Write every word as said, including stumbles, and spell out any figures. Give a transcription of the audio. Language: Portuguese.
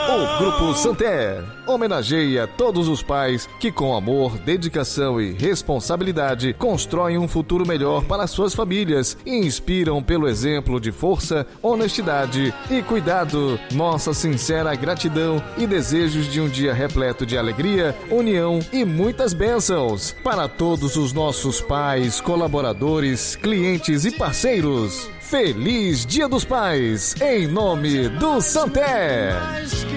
O Grupo Santé homenageia todos os pais que com amor, dedicação e responsabilidade constroem um futuro melhor para suas famílias e inspiram pelo exemplo de força, honestidade e cuidado. Nossa sincera gratidão e desejos de um dia repleto de alegria, união e muitas bênçãos para todos os nossos pais, colaboradores, clientes e parceiros. Feliz Dia dos Pais, em nome do Santé!